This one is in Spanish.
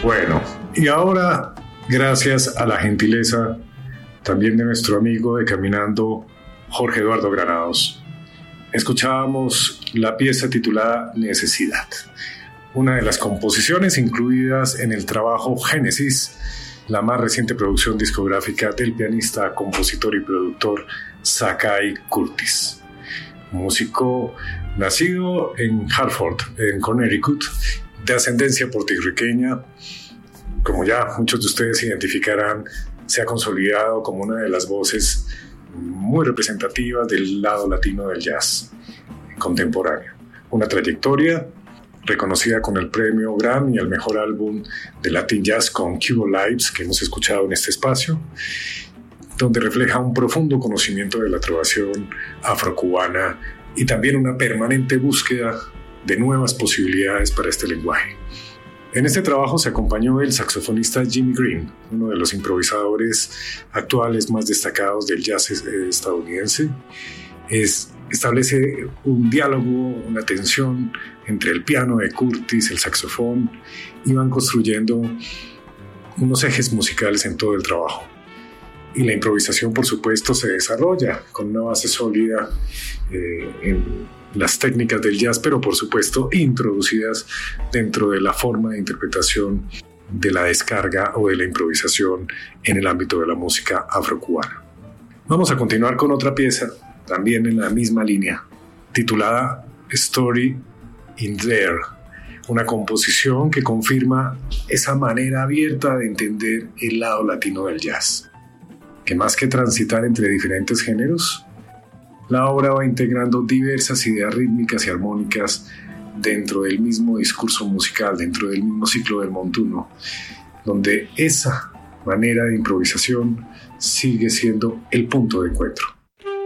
Bueno, y ahora, gracias a la gentileza también de nuestro amigo de Caminando, Jorge Eduardo Granados, escuchábamos la pieza titulada Necesidad, una de las composiciones incluidas en el trabajo Génesis, la más reciente producción discográfica del pianista, compositor y productor Zakai Curtis, músico nacido en Hartford, en Connecticut, de ascendencia puertorriqueña. Como ya muchos de ustedes identificarán, se ha consolidado como una de las voces muy representativas del lado latino del jazz contemporáneo. Una trayectoria reconocida con el premio Grammy al mejor álbum de Latin Jazz con Cubo Lives, que hemos escuchado en este espacio, donde refleja un profundo conocimiento de la tradición afrocubana y también una permanente búsqueda de nuevas posibilidades para este lenguaje. En este trabajo se acompañó el saxofonista Jimmy Green, uno de los improvisadores actuales más destacados del jazz estadounidense. Establece un diálogo, una tensión entre el piano de Curtis, el saxofón, y van construyendo unos ejes musicales en todo el trabajo. Y la improvisación, por supuesto, se desarrolla con una base sólida en las técnicas del jazz, pero por supuesto introducidas dentro de la forma de interpretación de la descarga o de la improvisación en el ámbito de la música afrocubana. Vamos a continuar con otra pieza, también en la misma línea, titulada Story in There, una composición que confirma esa manera abierta de entender el lado latino del jazz, que más que transitar entre diferentes géneros, la obra va integrando diversas ideas rítmicas y armónicas dentro del mismo discurso musical, dentro del mismo ciclo del montuno, donde esa manera de improvisación sigue siendo el punto de encuentro.